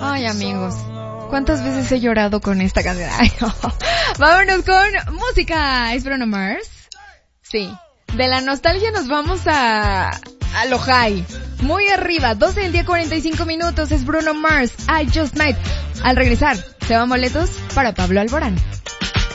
Ay, amigos, ¿cuántas veces he llorado con esta canción? Ay, no. Vámonos con música. ¿Es Bruno Mars? Sí. De la nostalgia nos vamos a lo high. Muy arriba, 12 del día 45 minutos. Es Bruno Mars, I Just Might. Al regresar, se van boletos para Pablo Alborán.